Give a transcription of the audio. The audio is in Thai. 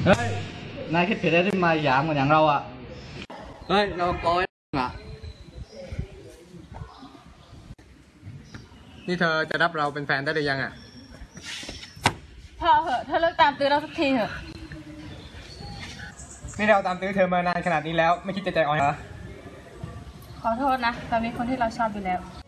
เฮ้ยนายคิดผิดได้ที่มาหยามกันอย่างเราอ่ะเฮ้ยเราโกยอ่ะนี่เธอจะรับเราเป็นแฟนได้หรือยังอ่ะพอเหอะเธอเลิกตามตื้อเราสักทีเถอะนี่เราตามตื้อเธอมานานขนาดนี้แล้วไม่คิดจะใจอ่อนเหรอขอโทษนะเรามีคนที่เราชอบอยู่แล้ว